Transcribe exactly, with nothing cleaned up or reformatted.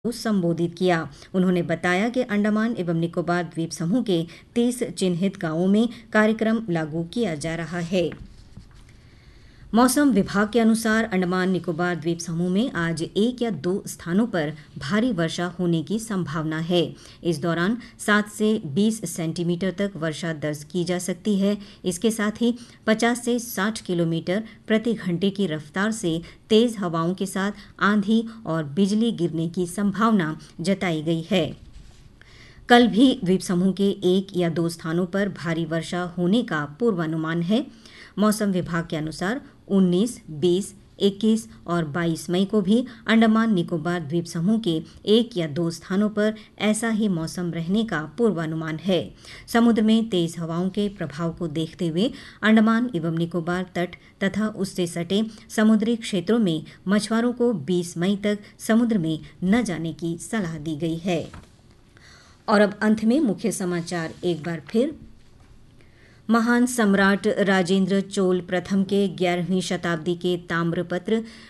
को संबोधित किया। उन्होंने बताया कि अंडमान एवं निकोबार द्वीप समूह के तीस चिन्हित गांवों में कार्यक्रम लागू किया जा रहा है। मौसम विभाग के अनुसार अंडमान निकोबार द्वीप समूह में आज एक या दो स्थानों पर भारी वर्षा होने की संभावना है। इस दौरान सात से बीस सेंटीमीटर तक वर्षा दर्ज की जा सकती है। इसके साथ ही पचास से साठ किलोमीटर प्रति घंटे की रफ्तार से तेज हवाओं के साथ आंधी और बिजली गिरने की संभावना जताई गई है। कल भी द्वीप समूह के एक या दो स्थानों पर भारी वर्षा होने का पूर्वानुमान है। मौसम विभाग के अनुसार उन्नीस, बीस, इक्कीस और बाईस मई को भी अंडमान निकोबार द्वीप समूह के एक या दो स्थानों पर ऐसा ही मौसम रहने का पूर्वानुमान है। समुद्र में तेज हवाओं के प्रभाव को देखते हुए अंडमान एवं निकोबार तट तथा उससे सटे समुद्री क्षेत्रों में मछुआरों को बीस मई तक समुद्र में न जाने की सलाह दी गई है। और अब अंत में मुख्य समाचार एक बार फिर। महान सम्राट राजेंद्र चोल प्रथम के ग्यारहवीं शताब्दी के ताम्रपत्र